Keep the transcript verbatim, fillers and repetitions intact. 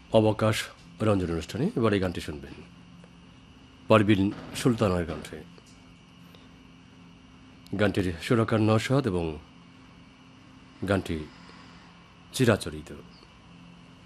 অবকাশ রঞ্জন অনুষ্ঠানে এবার এই গানটি শুনবেন পারবিন সুলতানার কণ্ঠে। গানটির সুরকার নওশাদ এবং গানটি চিরাচরিত।